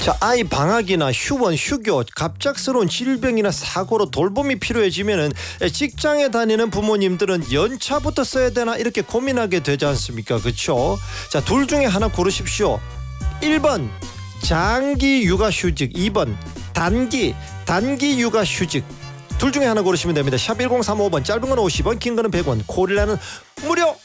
자, 아이 방학이나 휴원, 휴교, 갑작스러운 질병이나 사고로 돌봄이 필요해지면은 직장에 다니는 부모님들은 연차부터 써야 되나 이렇게 고민하게 되지 않습니까? 그렇죠? 자, 둘 중에 하나 고르십시오. 1번 장기 육아휴직, 2번 단기 육아휴직. 둘 중에 하나 고르시면 됩니다. 샵 1035번, 짧은 건 50원, 긴 거는 100원, 콜이라는 무료.